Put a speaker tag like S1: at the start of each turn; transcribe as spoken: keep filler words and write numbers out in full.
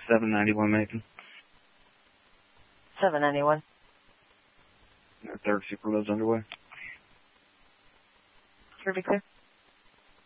S1: seven ninety-one Macon.
S2: seven ninety-one.
S1: Third super loads underway.
S2: Here, be clear.